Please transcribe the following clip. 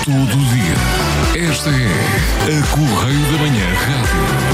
todo o dia. Esta é a Correio da Manhã Rádio.